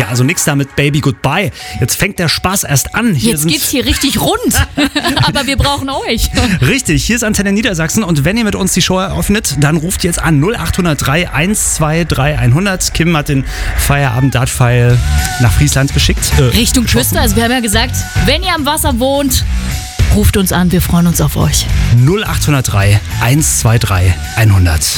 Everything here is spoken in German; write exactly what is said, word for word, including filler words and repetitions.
Musiker, also nix da mit Baby Goodbye. Jetzt fängt der Spaß erst an. Hier Jetzt sind geht's hier richtig rund. Aber wir brauchen euch. Richtig, hier ist Antenne Niedersachsen und wenn ihr mit uns die Show eröffnet, dann ruft jetzt an null acht null drei eins zwei drei hundert. Kim hat den Feierabend-Dart-File nach Friesland geschickt. Äh, Richtung Küste, also wir haben ja gesagt, wenn ihr am Wasser wohnt, ruft uns an, wir freuen uns auf euch. null acht null drei eins zwei drei hundert.